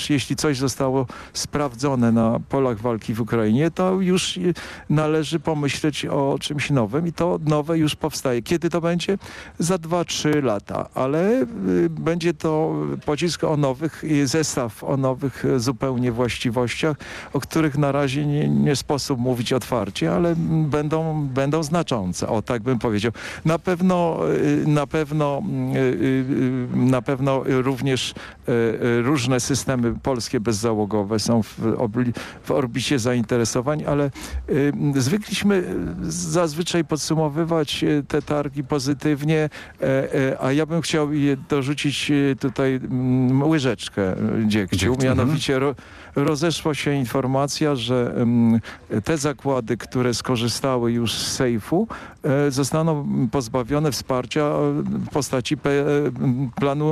już jeśli coś zostało sprawdzone na polach walki w Ukrainie, to już należy pomyśleć o czymś nowym i to nowe już powstaje. Kiedy to będzie? Za 2-3 lata, ale będzie to pocisk o nowych, zestaw o nowych zupełnie właściwościach, o których na razie nie sposób mówić otwarcie, ale będą znaczące. O, tak bym powiedział. Na pewno również różne systemy polskie bezzałogowe są w orbicie zainteresowań, ale zwykliśmy zazwyczaj podsumowywać te targi pozytywnie, a ja bym chciał dorzucić tutaj łyżeczkę dziegciu. Mianowicie rozeszła się informacja, że te zakłady, które skorzystały już z sejfu, zostaną pozbawione wsparcia w postaci planu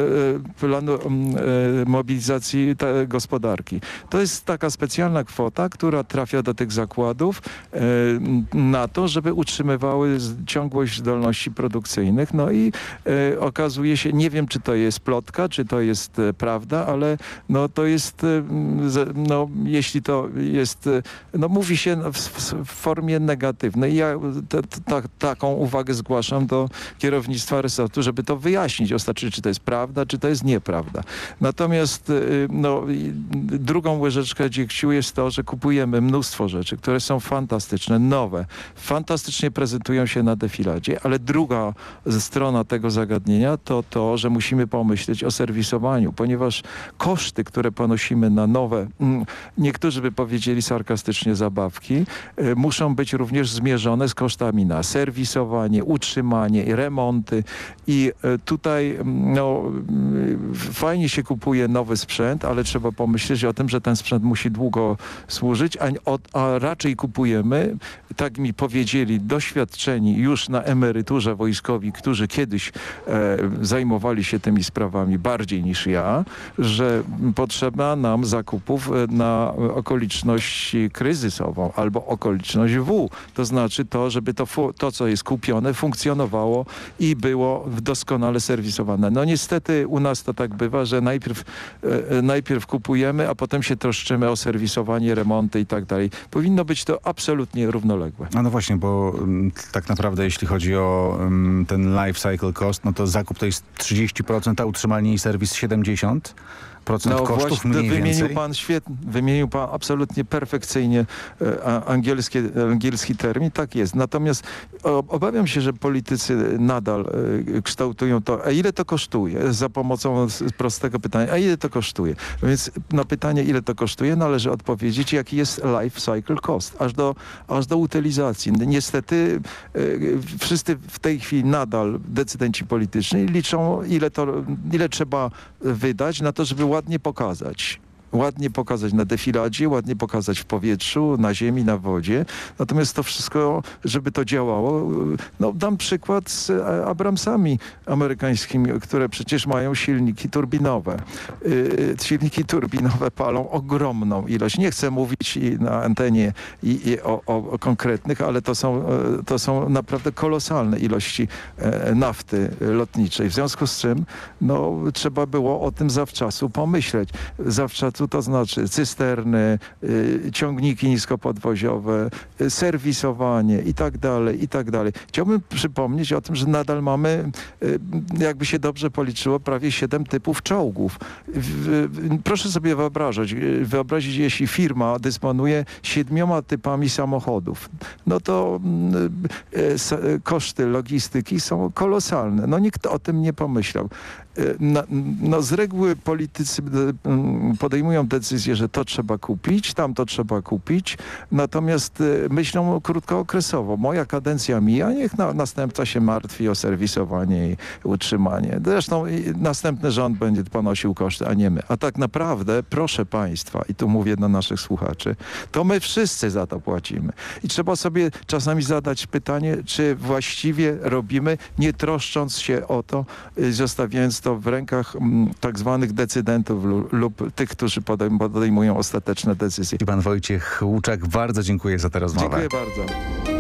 mobilizacji gospodarki. To jest taka specjalna kwota, która trafia do tych zakładów na to, żeby utrzymywały ciągłość zdolności produkcyjnych. No i okazuje się, nie wiem, czy to jest plotka, czy to jest prawda, ale no to jest, no jeśli to jest, no mówi się w formie negatywnej. Ja taką uwagę zgłaszam do kierownictwa resortu, żeby to wyjaśnić ostatecznie, czy to jest prawda, czy to jest nieprawda. Natomiast no, drugą łyżeczkę dziegciu jest to, że kupujemy mnóstwo rzeczy, które są fantastyczne, nowe, fantastycznie prezentują się na defiladzie, ale druga strona tego zagadnienia to to, że musimy pomyśleć o serwisowaniu, ponieważ koszty, które ponosimy na nowe, niektórzy by powiedzieli sarkastycznie zabawki, muszą być również zmierzone z kosztami na serwisowanie, utrzymanie, remonty i tutaj no, fajnie się kupuje nowy sprzęt, ale trzeba pomyśleć o tym, że ten sprzęt musi długo służyć, a raczej kupujemy, tak mi powiedzieli doświadczeni już na emeryturze wojskowi, którzy kiedyś zajmowali się tymi sprawami bardziej niż ja, że potrzeba nam zakupów na okoliczność kryzysową albo okoliczność W. To znaczy to, żeby to, co jest kupione, funkcjonowało i było doskonale serwisowane. No niestety u nas to tak bywa, że najpierw kupujemy, a potem się troszczymy o serwisowanie, remonty i tak dalej. Powinno być to absolutnie równoległe. A no właśnie, bo tak naprawdę jeśli chodzi o ten life cycle cost, no to zakup to jest 30%, a utrzymanie i serwis 70%. No kosztów mniej więcej. Wymienił pan absolutnie perfekcyjnie angielski termin. Tak jest. Natomiast obawiam się, że politycy nadal kształtują to, a ile to kosztuje? Za pomocą prostego pytania, a ile to kosztuje? Więc na pytanie, ile to kosztuje, należy odpowiedzieć, jaki jest life cycle cost, aż do utylizacji. Niestety wszyscy w tej chwili nadal decydenci polityczni liczą, ile trzeba wydać na to, żeby ładnie pokazać na defiladzie, ładnie pokazać w powietrzu, na ziemi, na wodzie. Natomiast to wszystko, żeby to działało, no dam przykład z Abramsami amerykańskimi, które przecież mają silniki turbinowe. Silniki turbinowe palą ogromną ilość. Nie chcę mówić na antenie o konkretnych, ale to są naprawdę kolosalne ilości nafty lotniczej. W związku z czym no, trzeba było o tym zawczasu pomyśleć. Zawczasu to znaczy cysterny, ciągniki niskopodwoziowe, serwisowanie i tak dalej, i tak dalej. Chciałbym przypomnieć o tym, że nadal mamy, jakby się dobrze policzyło, prawie 7 typów czołgów. Proszę sobie wyobrazić, jeśli firma dysponuje 7 typami samochodów, no to koszty logistyki są kolosalne. No nikt o tym nie pomyślał. No z reguły politycy podejmują decyzję, że to trzeba kupić, tamto trzeba kupić, natomiast myślą krótkookresowo. Moja kadencja mija, niech następca się martwi o serwisowanie i utrzymanie. Zresztą następny rząd będzie ponosił koszty, a nie my. A tak naprawdę, proszę państwa, i tu mówię do naszych słuchaczy, to my wszyscy za to płacimy. I trzeba sobie czasami zadać pytanie, czy właściwie robimy, nie troszcząc się o to, zostawiając to w rękach tak zwanych decydentów lub tych, którzy podejmują ostateczne decyzje. I pan Wojciech Łuczak, bardzo dziękuję za tę rozmowę. Dziękuję bardzo.